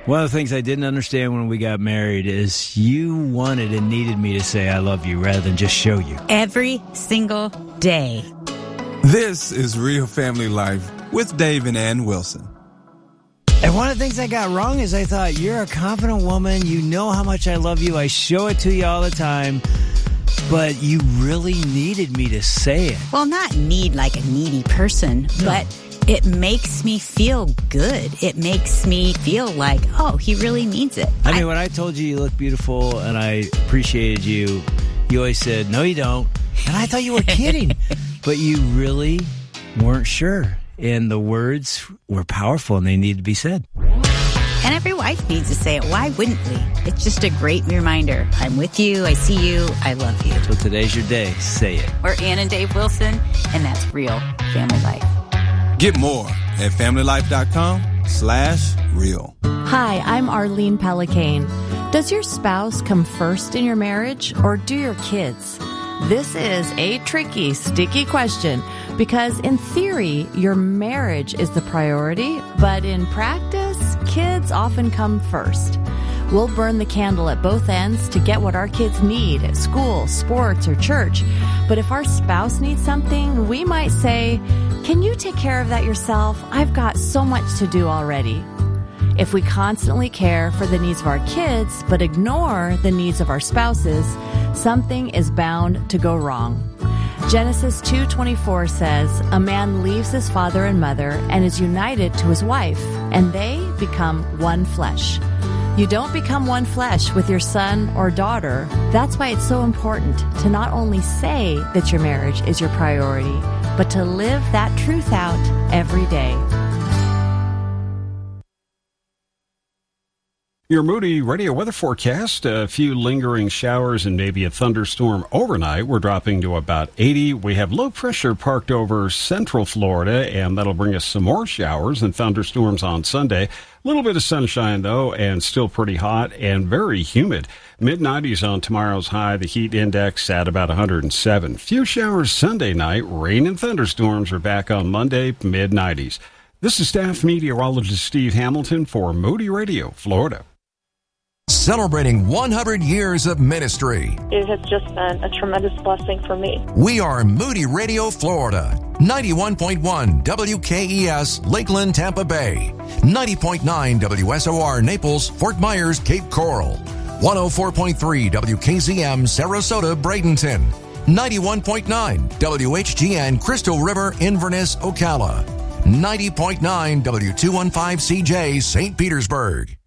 One of the things I didn't understand when we got married is you wanted and needed me to say I love you rather than just show you. Every single day. This is Real Family Life with Dave and Ann Wilson. And one of the things I got wrong is I thought, you're a confident woman. You know how much I love you. I show it to you all the time. But you really needed me to say it. Well, not need like a needy person, but it makes me feel good. It makes me feel like, oh, he really means it. I mean, when I told you look beautiful and I appreciated you, you always said, no, you don't. And I thought you were kidding. But you really weren't sure. And the words were powerful and they needed to be said. And every wife needs to say it. Why wouldn't we? It's just a great reminder. I'm with you. I see you. I love you. So today's your day. Say it. We're Ann and Dave Wilson, and that's Real Family Life. Get more at FamilyLife.com/real. Hi, I'm Arlene Pelicane. Does your spouse come first in your marriage, or do your kids? This is a tricky, sticky question because in theory, your marriage is the priority, but in practice, kids often come first. We'll burn the candle at both ends to get what our kids need at school, sports, or church. But if our spouse needs something, we might say, "Can you take care of that yourself? I've got so much to do already." If we constantly care for the needs of our kids, but ignore the needs of our spouses, something is bound to go wrong. Genesis 2:24 says, "A man leaves his father and mother and is united to his wife, and they become one flesh." You don't become one flesh with your son or daughter. That's why it's so important to not only say that your marriage is your priority, but to live that truth out every day. Your Moody Radio weather forecast, a few lingering showers and maybe a thunderstorm overnight. We're dropping to about 80. We have low pressure parked over central Florida, and that'll bring us some more showers and thunderstorms on Sunday. A little bit of sunshine, though, and still pretty hot and very humid. Mid-90s on tomorrow's high, the heat index at about 107. Few showers Sunday night. Rain and thunderstorms are back on Monday, mid-90s. This is staff meteorologist Steve Hamilton for Moody Radio, Florida. Celebrating 100 years of ministry. It has just been a tremendous blessing for me. We are Moody Radio, Florida. 91.1 WKES, Lakeland, Tampa Bay. 90.9 WSOR, Naples, Fort Myers, Cape Coral. 104.3 WKZM, Sarasota, Bradenton. 91.9 WHGN, Crystal River, Inverness, Ocala. 90.9 W215CJ, St. Petersburg.